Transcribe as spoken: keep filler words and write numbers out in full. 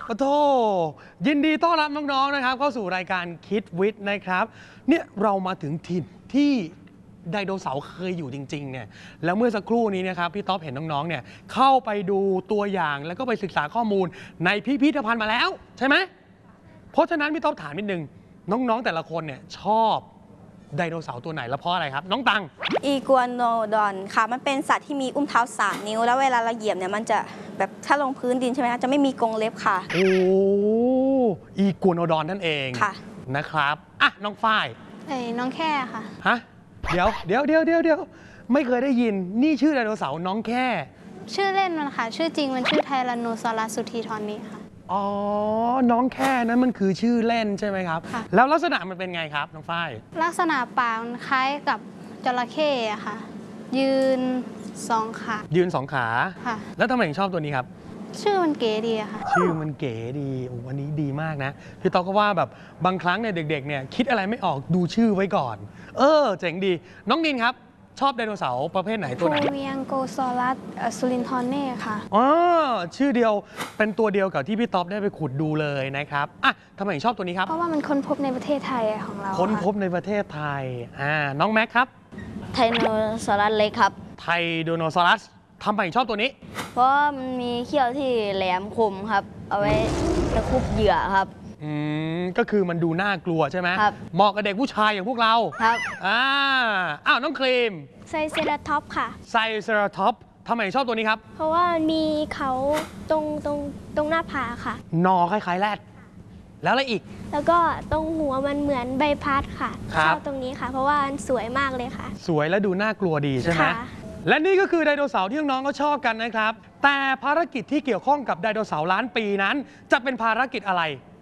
โอ้โธ่ยินดีต้อนรับน้องๆนะครับเข้าสู่รายการคิดวิทย์นะครับเนี่ยเรามาถึงถิ่นที่ไดโนเสาร์เคยอยู่จริงๆเนี่ยแล้วเมื่อสักครู่นี้นะครับพี่ต๊อบเห็นน้องๆเนี่ยเข้าไปดูตัวอย่างแล้วก็ไปศึกษาข้อมูลในพิพิธภัณฑ์มาแล้วใช่ไหมเพราะฉะนั้นพี่ต๊อบถามนิดนึงน้องๆแต่ละคนเนี่ยชอบไดโนเสาร์ตัวไหนและเพราะอะไรครับน้องตังอีกัวโนดอนค่ะมันเป็นสัตว์ที่มีอุ้งเท้าสามนิ้วแล้วเวลาเราเหยียบเนี่ยมันจะแบบถ้าลงพื้นดินใช่ไหมคะจะไม่มีกรงเล็บค่ะโอ้อีกัวโนดอนนั่นเองค่ะนะครับอ่ะน้องฝ้ายเอ้ยน้องแค่ค่ะฮะเดี๋ยวเดี๋ยวเดี๋ยวเดี๋ยวเดี๋ยวไม่เคยได้ยินนี่ชื่อไดโนเสาร์น้องแค่ชื่อเล่นมันค่ะชื่อจริงมันชื่อไทแรนโนซอรัสสุธีทอนนี้ค่ะอ๋อน้องแค่นั้นมันคือชื่อเล่นใช่ไหมครับค่ะแล้วลักษณะมันเป็นไงครับน้องฝ้ายลักษณะปากมันคล้ายกับจระเข้อะค่ะยืนสองขายืนสองขาค่ะแล้วทำไมถึงชอบตัวนี้ครับชื่อมันเก๋ดีอะค่ะชื่อมันเก๋ดีโอ้วันนี้ดีมากนะพี่ต๊อกก็ว่าแบบบางครั้งเนี่ยเด็กๆเนี่ยคิดอะไรไม่ออกดูชื่อไว้ก่อนเออเจ๋งดีน้องนินครับชอบไดโนเสาร์ประเภทไหนตัวไหนโฟเวียงโกซอรัสสุรินทรเน่ค่ะอ๋อชื่อเดียวเป็นตัวเดียวกับที่พี่ต๊อบได้ไปขุดดูเลยนะครับอ่ะทำไมถึงชอบตัวนี้ครับเพราะว่ามันค้นพบในประเทศไทยของเราค้นพบในประเทศไทยอ่าน้องแม็กครับไทโนซอรัสเล็กครับไทโดโนซอรัสทำไมถึงชอบตัวนี้เพราะมันมีเขี้ยวที่แหลมคมครับเอาไว้ตะคุบเหยื่อครับอืมก็คือมันดูน่ากลัวใช่ไหมครับเหมาะกับเด็กผู้ชายอย่างพวกเราครับอ่าอ้าวน้องครีมไซเซราท็อปค่ะไซเซราท็อปทำไมชอบตัวนี้ครับเพราะว่ามีเขาตรงตรงตรงหน้าผาค่ะนอคล้ายๆแรดแล้วอะไรอีกแล้วก็ตรงหัวมันเหมือนใบพัดค่ะชอบตรงนี้ค่ะ เพราะว่ามันสวยมากเลยค่ะสวยและดูน่ากลัวดีใช่ไหมและนี่ก็คือไดโนเสาร์ที่น้องๆก็ชอบกันนะครับแต่ภารกิจที่เกี่ยวข้องกับไดโนเสาร์ล้านปีนั้นจะเป็นภารกิจอะไร